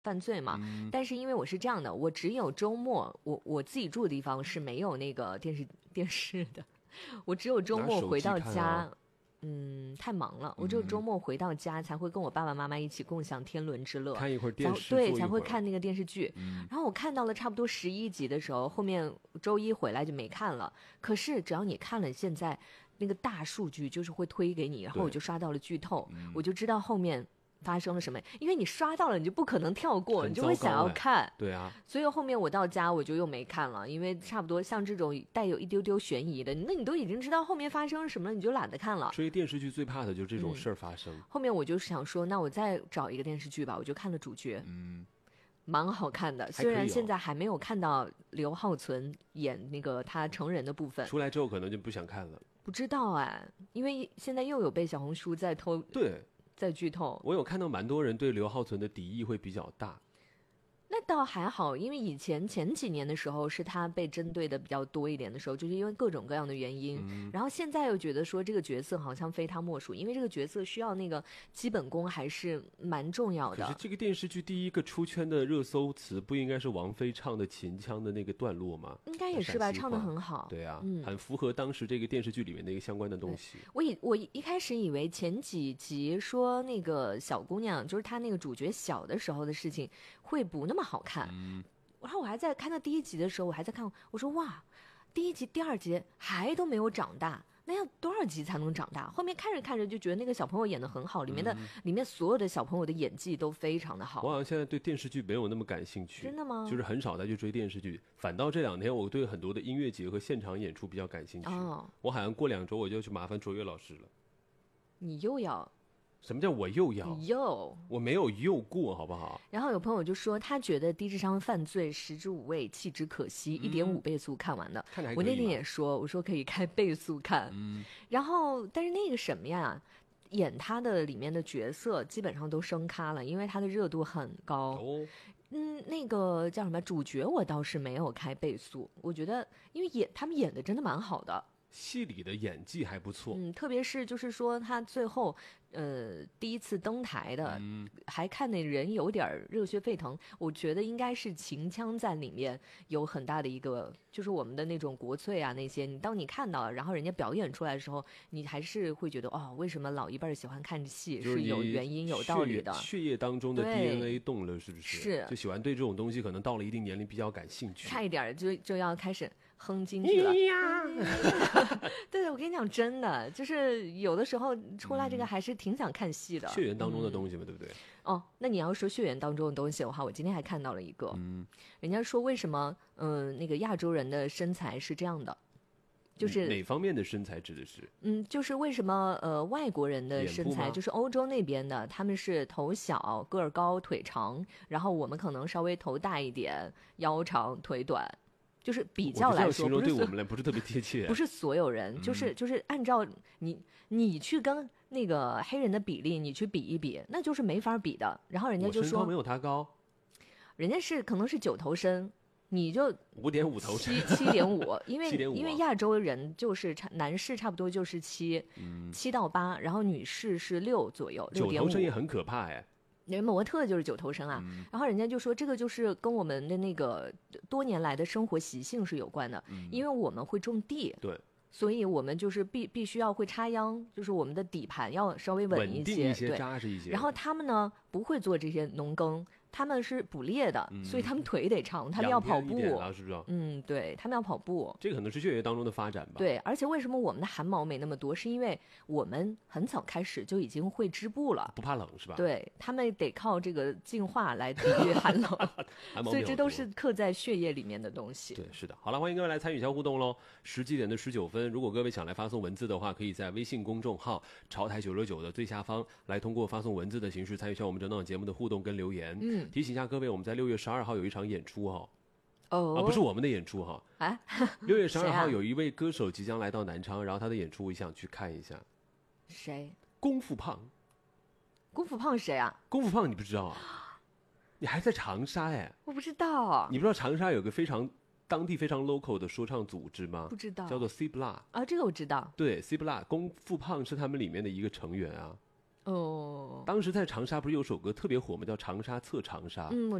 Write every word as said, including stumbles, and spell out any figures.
犯罪嘛、嗯、但是因为我是这样的，我只有周末我我自己住的地方是没有那个电视电视的，我只有周末回到家、啊、嗯太忙了，我只有周末回到家才会跟我爸爸妈妈一起共享天伦之乐， 看一会儿电视， 对，才会看那个电视剧、嗯、然后我看到了差不多十一集的时候，后面周一回来就没看了，可是只要你看了现在那个大数据就是会推给你，然后我就刷到了剧透、嗯、我就知道后面发生了什么，因为你刷到了你就不可能跳过，你就会想要看。 对啊， 所以后面我到家我就又没看了，因为差不多像这种带有一丢丢悬疑的，那你都已经知道后面发生什么了，你就懒得看了。 追电视剧最怕的就是这种事儿发生、嗯、 后面我就想说那我再找一个电视剧吧，我就看了主角，嗯，蛮好看的、哦、虽然现在还没有看到刘浩存演那个他成人的部分， 出来之后可能就不想看了， 不知道哎，因为现在又有被小红书在偷， 对， 在剧透。 我有看到蛮多人对刘浩存的敌意会比较大。 那倒还好，因为以前前几年的时候是他被针对的比较多一点的时候，就是因为各种各样的原因、嗯、然后现在又觉得说这个角色好像非他莫属，因为这个角色需要那个基本功还是蛮重要的。 可是这个电视剧第一个出圈的热搜词不应该是王菲唱的秦腔的那个段落吗？ 应该也是吧，唱得很好。 对啊、嗯、很符合当时这个电视剧里面的一个相关的东西。 我以我一开始以为前几集说那个小姑娘就是她那个主角小的时候的事情会不那么好看、嗯，然后我还在看到第一集的时候，我还在看，我说哇，第一集、第二集还都没有长大，那要多少集才能长大？后面看着看着就觉得那个小朋友演得很好，里面的、嗯、里面所有的小朋友的演技都非常的好。 我好像现在对电视剧没有那么感兴趣。 真的吗？ 就是很少再去追电视剧，反倒这两天我对很多的音乐节和现场演出比较感兴趣。哦，我好像过两周我就去麻烦卓越老师了。 你又要？ 什么叫我又要？ 又我没有又过，好不好？ 然后有朋友就说，他觉得低智商犯罪食之无味，弃之可惜，一点五倍速看完的。 看我那天也说，我说可以开倍速看。嗯，然后但是那个什么呀，演他的里面的角色基本上都升咖了，因为他的热度很高。哦，嗯，那个叫什么主角，我倒是没有开倍速，我觉得因为演他们演的真的蛮好的。 戏里的演技还不错， 嗯，特别是就是说他最后，呃，第一次登台的，嗯、还看那人有点热血沸腾。我觉得应该是秦腔在里面有很大的一个，就是我们的那种国粹啊那些。你当你看到，然后人家表演出来的时候，你还是会觉得哦，为什么老一辈喜欢看戏是有原因有道理的。 血液当中的 D N A 动了，是不是？ 是， 就喜欢对这种东西，可能到了一定年龄比较感兴趣， 差一点就就要开始哼京剧了。对，我跟你讲，真的就是有的时候出来这个还是挺想看戏的， 血缘当中的东西嘛、嗯、对不对？ 哦，那你要说血缘当中的东西的话，我今天还看到了一个，嗯，人家说为什么嗯、呃、那个亚洲人的身材是这样的，就是哪方面的身材指的是？ 嗯，就是为什么呃外国人的身材，就是欧洲那边的，他们是头小个儿高腿长，然后我们可能稍微头大一点，腰长腿短。就是比较来说， 形容对我们来不是特别贴切、啊， 不是所有人，嗯、就是就是按照你你去跟那个黑人的比例，你去比一比，那就是没法比的。然后人家就说， 我身高没有他高， 人家是可能是九头身，你就五点五头身， 七七点五，因为七点五、啊、 因为亚洲人就是差男士差不多就是七、嗯，七到八，然后女士是六左右，六点五。 九头身也很可怕哎。 人模特就是九头身啊、嗯，然后人家就说这个就是跟我们的那个多年来的生活习性是有关的，嗯、因为我们会种地， 对， 所以我们就是必必须要会插秧，就是我们的底盘要稍微稳一些， 稳定一些，扎实一些。 然后他们呢不会做这些农耕。他们是捕猎的、嗯，所以他们腿得长，他们要跑步， 是不是？ 嗯，对，他们要跑步。 这个可能是血液当中的发展吧。 对，而且为什么我们的汗毛没那么多？是因为我们很早开始就已经会织布了， 不怕冷是吧？ 对，他们得靠这个进化来抵御寒冷， 汗毛所以这都是刻在血液里面的东西。 对，是的。好了，欢迎各位来参与一下互动喽。十几点的十九分，如果各位想来发送文字的话，可以在微信公众号“潮台九六九”的最下方来通过发送文字的形式参与一下我们整档节目的互动跟留言。嗯，提醒一下各位，我们。我们在六月十二号有一场演出哈、 哦，哦、 啊，不是我们的演出哈，啊，六月十二号有一位歌手即将来到南昌，然后他的演出我想去看一下。 谁？ 功夫胖。 功夫胖谁啊？ 功夫胖你不知道啊？你还在长沙哎？ 我不知道。 你不知道长沙有个非常当地非常 local 的说唱组织吗？ 不知道， 叫做 C Block 啊，这个我知道。 对 ，C Block 功夫胖是他们里面的一个成员啊。 哦， 当时在长沙不是有首歌特别火吗？叫《长沙侧长沙》。 嗯。